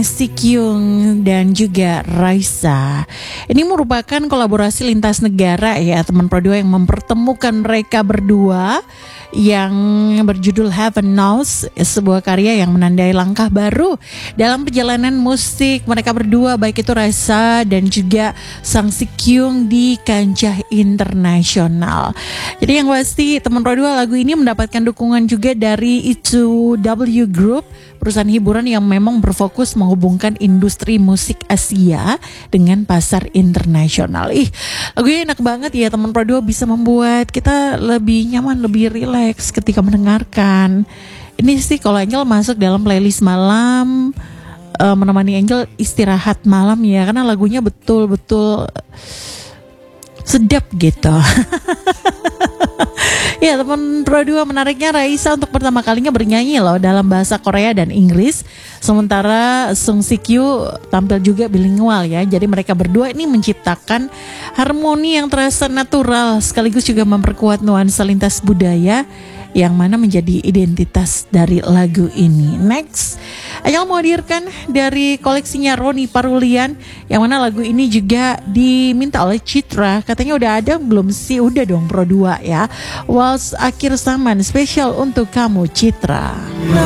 Sikyung dan juga Raisa. Ini merupakan kolaborasi lintas negara ya teman Pro 2 yang mempertemukan mereka berdua yang berjudul Heaven Knows, sebuah karya yang menandai langkah baru dalam perjalanan musik mereka berdua, baik itu Raisa dan juga Sang Sikyung di kancah internasional. Jadi yang pasti teman Pro 2, lagu ini mendapatkan dukungan juga dari E2W Group, perusahaan hiburan yang memang berfokus menghubungkan industri musik Asia dengan pasar internasional. Lagu ini enak banget ya teman Pro 2, bisa membuat kita lebih nyaman, lebih rileks ketika mendengarkan. Ini sih kalau Angel masuk dalam playlist malam, menemani Angel istirahat malam ya, karena lagunya betul-betul sedap gitu. Ya teman Pro 2, menariknya Raisa untuk pertama kalinya bernyanyi loh dalam bahasa Korea dan Inggris, sementara Sung Sikyu tampil juga bilingual ya. Jadi mereka berdua ini menciptakan harmoni yang terasa natural sekaligus juga memperkuat nuansa lintas budaya yang mana menjadi identitas dari lagu ini. Next, Ayal mau hadirkan dari koleksinya Roni Parulian, yang mana lagu ini juga diminta oleh Citra. Katanya udah ada belum sih? Udah dong Pro 2 ya. Waltz Akhir Zaman spesial untuk kamu Citra.